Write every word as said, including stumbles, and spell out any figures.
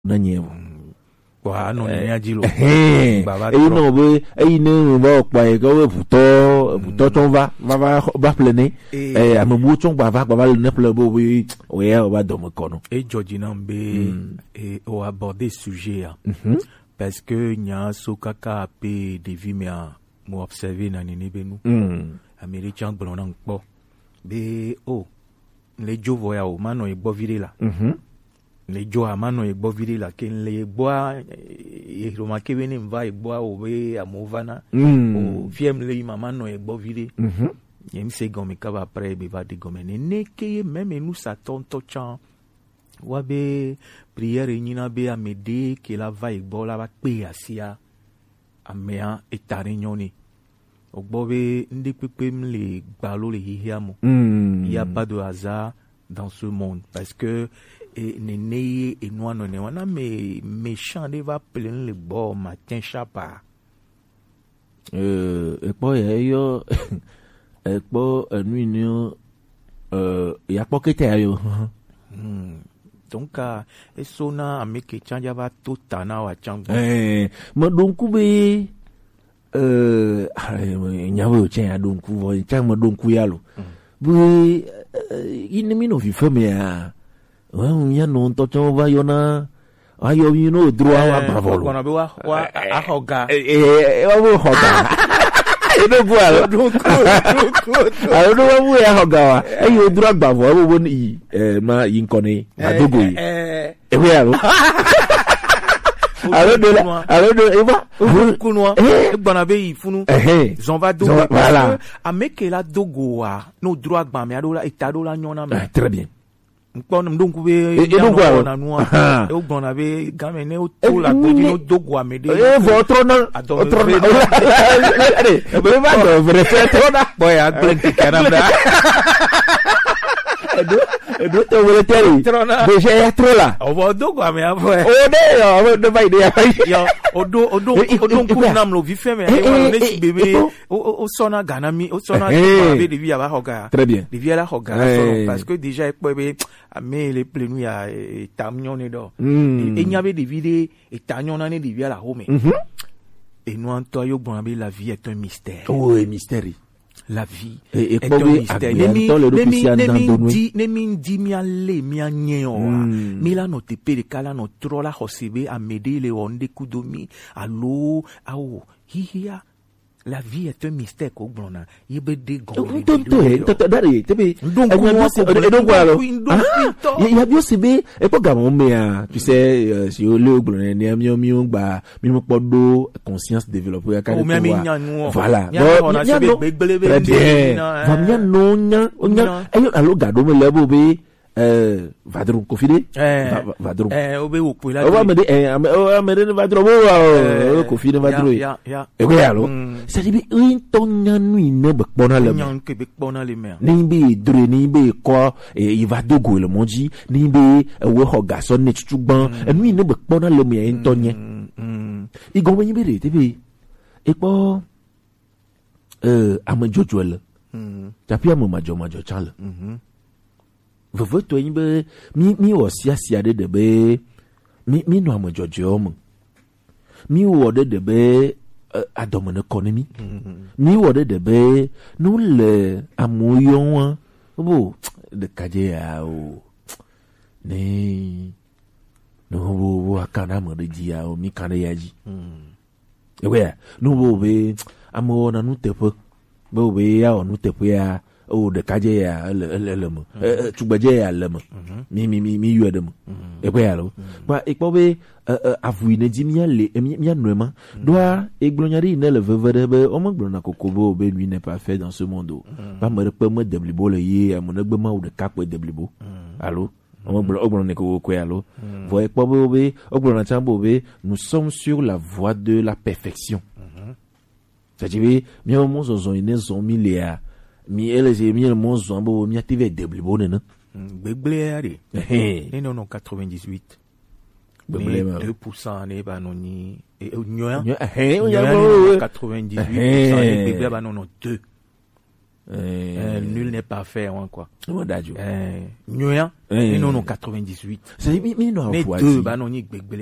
nanyevo wa no ne ajilo baba e no be e ne ba pa e go puto puto ton va va va va plener e a mo ton va va va le ple bo oui o ya va do me kono e Georgina mbe e o aborder sujet parce que nya so kaka pe de vie me mo observer na ni benu américain blon npo be o le jo voya o mano e bo vire la le jo amano e bo vire la ken le boa e roma ke beni mva e boa o be amovana o fiem le mama no e bo vire yem se gomi ka ba pre be va de gomi ne ke même nous ça tonto chan wa be prière nyina be amede ke la va e bo la ba pe asia amea etarignoni ogbo be ndi pepe le gbalo le hihiamo il y a pas de hasard dans ce monde parce que et nene et noa no ne wana me méchant de va plein le bon matin chapa euh e po ye yo e po enu ni euh ya po kete yo donc e sona ameke chanja va tota na wa chango eh mo donku be euh nyawo chen adonku vo chan mo donku yalo bu inimi no fi feme ya well, ya no to cho va yona ayo you know droit wa bravolo kona be wa wa ahoga eh wa wo hoga eno bu alo alo no wa ya hoga wa ayo droit bravolo wo ni eh ma yin kone adogo yi eh e we alo alo do la alo do e ba kunwa e gbona be yi funu zon va do voilà ameke la dogo wa no droit gba me ado la itado la nyona me très bien nkpon ndonku be na nuwa e o gbona be game ne o to la godi no dogo amede e votre no votre no allez be ba do vrai fait na boy a blank caramba edo edo to wele teri be je ya tro la o bo dogo ame avo e o de o do ba ide yo odo odo odo ku nam lo vi feme e wa ne si bebe o sona gana mi o sona be de via ba hoga très bien de via la hoga parce que déjà e pe ame le plenu ya tamnyone do e nyabe de vide e tanyona ne de via la home et nous en toi yo bon la vie est un mystère oh un mystère la vie et et un mystère ne mi di mi ale mi anye o mi la no te pe de kala no trola hosebe amede le onde kudomi allo awo hihia la vie est un mystère ko blona yebe de gon tonto e tonto dari tebe donc donc alors il y a bien sebe e po gamon me a tu sais si o le blona ni ami mi o gba mi mo podo conscience développer ya ka voilà bon ya no très bien va mi no nya onya ayo alo gado me lebo be euh vadron kofide vadron eh obe wo po la o ba me de eh o me de vadron wo kofide vadron ya ya e ko ya lo ça dit un ton nyanui ne be pona le nyan ke be pona le mer ni be dre ni be ko e il va dogo le monji ni be we ho gason ne chuchuban enu ne be pona le mer en tonye i go me be re te be e po euh amajojo le tapia mo majo majo chala veve to yin be mi mi wo sia sia de de be mi mi no amajojo mo mi wo de de be adom ne economy mi wo de de be no le amoyon bo de kaje ya o ne no bo bo akana mo de ji ya o mi kan ya ji e we no bo be amo na nu tepo bo be ya o nu tepo ya o de kaje ya le le mo tu gbaje ya le mo mi mi mi mi yu de mo e ko ya lo ba e ko be avui ne di mi ale mi mi anwema doa e glonyari ne le vevere be o mo glona kokobo be lui n'est pas fait dans ce monde ba me repe mo deblibo le ye mo ne gbe ma o de kapo deblibo allo o mo glona ne ko ko allo vo e ko be o glona chambo be nous sommes sur la voie de la perfection ça dit mi o mo zo zo ine zo mi le a mi eleze mi le mo zo bo mi active deblibo ne na gbegble ari eh non non quatre-vingt-dix-huit deux pour cent ne ba no ni nyoya eh quatre-vingt-dix-huit pour cent ne gbegble ba no no deux Euh, nul n'est parfait, hein, quoi. Comment d'ailleurs? Euh, Nyoya, Eh. mais non, non, quatre-vingt-dix-huit. C'est, mais, mais non, Mais faut deux, dire. bah non, ni gbegbe.